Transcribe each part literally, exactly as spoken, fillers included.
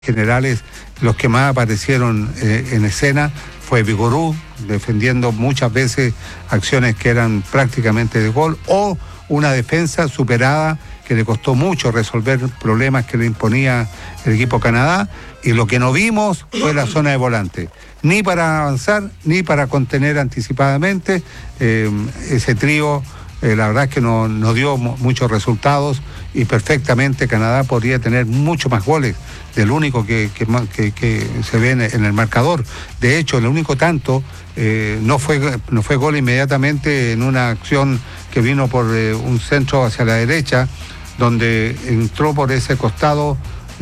generales, los que más aparecieron eh, en escena fue Vigorú, defendiendo muchas veces acciones que eran prácticamente de gol, o una defensa superada que le costó mucho resolver problemas que le imponía el equipo Canadá, y lo que no vimos fue la zona de volante, ni para avanzar, ni para contener anticipadamente. Eh, ese trío, eh, la verdad es que no, no dio muchos resultados, y perfectamente Canadá podría tener mucho más goles del único que, que, que, que se ve en, en el marcador. De hecho, el único tanto eh, no fue no fue gol inmediatamente en una acción que vino por eh, un centro hacia la derecha, donde entró por ese costado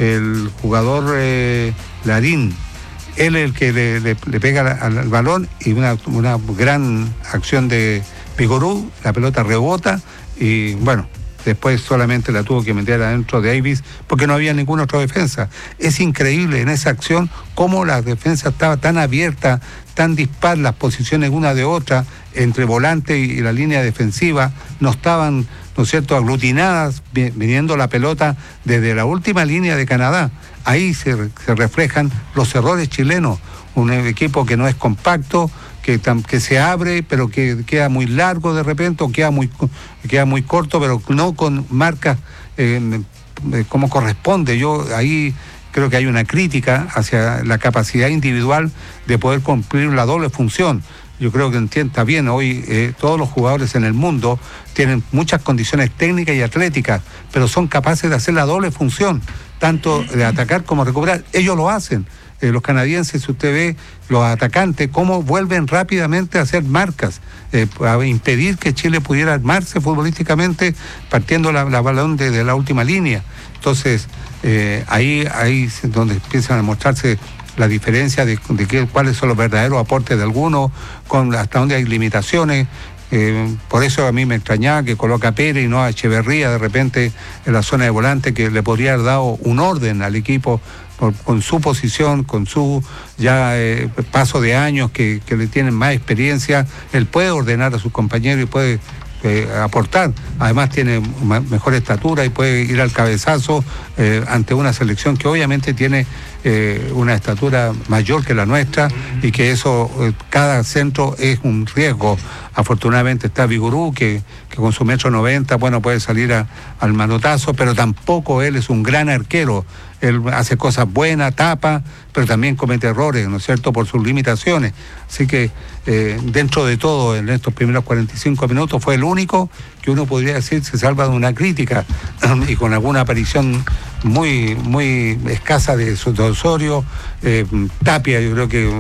el jugador eh, Larín. Él es el que le, le, le pega al, al balón, y una, una gran acción de Vigorú, la pelota rebota y bueno, después solamente la tuvo que meter adentro de Davis porque no había ninguna otra defensa. Es increíble en esa acción cómo la defensa estaba tan abierta, tan dispar las posiciones una de otra entre volante y la línea defensiva, no estaban, ¿no es cierto?, aglutinadas, viniendo la pelota desde la última línea de Canadá. Ahí se, se reflejan los errores chilenos, un equipo que no es compacto, que, que se abre, pero que queda muy largo de repente, o queda muy, queda muy corto, pero no con marcas eh, como corresponde. Yo ahí creo que hay una crítica hacia la capacidad individual de poder cumplir la doble función. Yo creo que entienda bien, hoy eh, todos los jugadores en el mundo tienen muchas condiciones técnicas y atléticas, pero son capaces de hacer la doble función, tanto de atacar como recuperar. Ellos lo hacen. Eh, los canadienses, si usted ve, los atacantes, cómo vuelven rápidamente a hacer marcas, eh, a impedir que Chile pudiera armarse futbolísticamente partiendo la, la balón de, de la última línea. Entonces, eh, ahí, ahí es donde empiezan a mostrarse la diferencia de, de qué, cuáles son los verdaderos aportes de algunos, con hasta dónde hay limitaciones. Eh, por eso a mí me extrañaba que coloca a Pérez y no a Echeverría de repente en la zona de volante, que le podría haber dado un orden al equipo por, con su posición, con su ya eh, paso de años que, que le tienen más experiencia. Él puede ordenar a sus compañeros y puede eh, aportar. Además tiene ma- mejor estatura y puede ir al cabezazo eh, ante una selección que obviamente tiene eh, una estatura mayor que la nuestra, y que eso, eh, cada centro es un riesgo. Afortunadamente está Vigorú, que, que con su metro noventa, bueno, puede salir a, al manotazo, pero tampoco él es un gran arquero. Él hace cosas buenas, tapa, pero también comete errores, ¿no es cierto?, por sus limitaciones. Así que eh, dentro de todo, en estos primeros cuarenta y cinco minutos, fue el único que uno podría decir se salva de una crítica, y con alguna aparición muy muy escasa de, de Osorio. eh, Tapia, yo creo que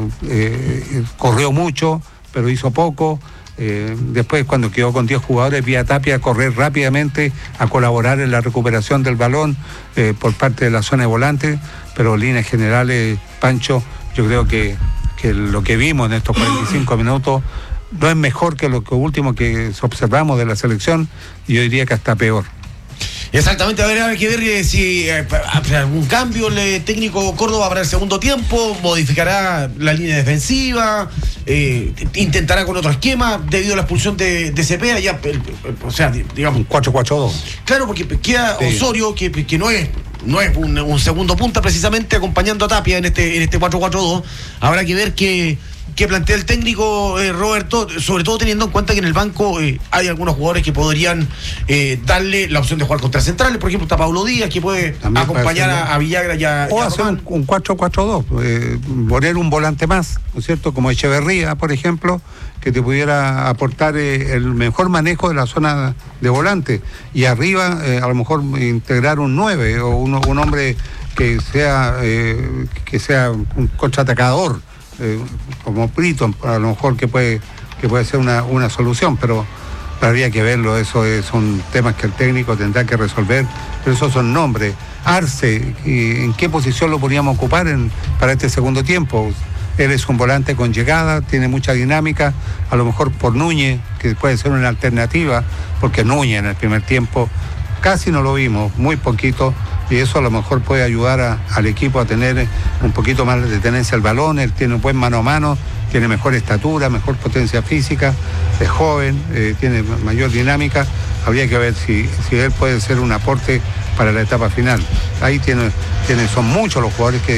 eh, corrió mucho, pero hizo poco. Eh, después, cuando quedó con diez jugadores, vi a Tapia correr rápidamente a colaborar en la recuperación del balón eh, por parte de la zona de volante, pero en líneas generales, Pancho, yo creo que, que lo que vimos en estos cuarenta y cinco minutos no es mejor que lo que último que observamos de la selección, y yo diría que hasta peor. Exactamente, a ver, hay que ver eh, si eh, algún cambio el técnico Córdoba para el segundo tiempo, modificará la línea defensiva, eh, intentará con otro esquema debido a la expulsión de, de Cepeda, ya, el, el, o sea, digamos... Un cuatro cuatro dos. Claro, porque queda sí. Osorio, que, que no es no es un, un segundo punta precisamente, acompañando a Tapia en este en este cuatro cuatro dos. Habrá que ver qué... que plantea el técnico eh, Roberto, sobre todo teniendo en cuenta que en el banco eh, hay algunos jugadores que podrían eh, darle la opción de jugar contra centrales. Por ejemplo, está Pablo Díaz, que puede también acompañar a, a Villagra y a, o y a hacer un, un cuatro cuatro dos, eh, poner un volante más, ¿no es cierto?, como Echeverría, por ejemplo, que te pudiera aportar eh, el mejor manejo de la zona de volante, y arriba eh, a lo mejor integrar un nueve o un, un hombre que sea eh, que sea un contraatacador, Eh, como Brito, a lo mejor que puede que puede ser una, una solución, pero, pero habría que verlo. Eso es, son temas que el técnico tendrá que resolver, pero esos son nombres. Arce, ¿en qué posición lo podríamos ocupar en, para este segundo tiempo? Él es un volante con llegada, tiene mucha dinámica, a lo mejor por Núñez, que puede ser una alternativa, porque Núñez en el primer tiempo casi no lo vimos, muy poquito, y eso a lo mejor puede ayudar a, al equipo a tener un poquito más de tenencia al balón. Él tiene un buen mano a mano, tiene mejor estatura, mejor potencia física, es joven, eh, tiene mayor dinámica. Habría que ver si, si él puede ser un aporte para la etapa final. Ahí tiene, tiene, son muchos los jugadores que